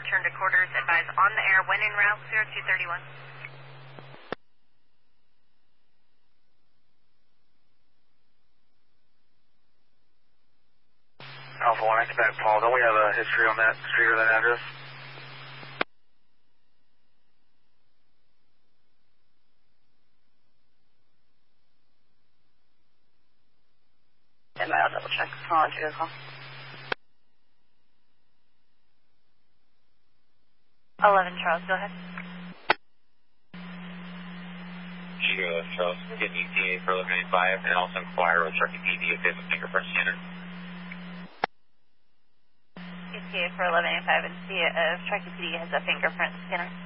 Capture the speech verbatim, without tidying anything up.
return to quarters. Advise on the air when en route, zero two thirty-one. Alpha one, I back Paul. Don't we have a history on that street or that address? And I'll double check. Hold on to your call. eleven Charles, go ahead. Sure, Charles, get E T A for eleven eighty-five and also inquire with Truckee P D if they have a fingerprint scanner. E T A for eleven eighty-five and see if Truckee P D has a fingerprint scanner.